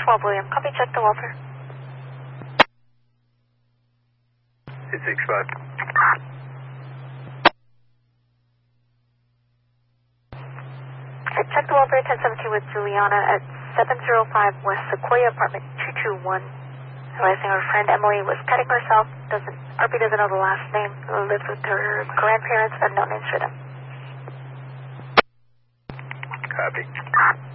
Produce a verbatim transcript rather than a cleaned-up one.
twelve, William. Copy, check the welfare. eight six five. Okay, check the welfare ten seventeen with Juliana at seven oh five West Sequoia, apartment two two one. Realizing our friend Emily was cutting herself. Doesn't R P doesn't know the last name. Lives with her grandparents, unknown incident. Copy.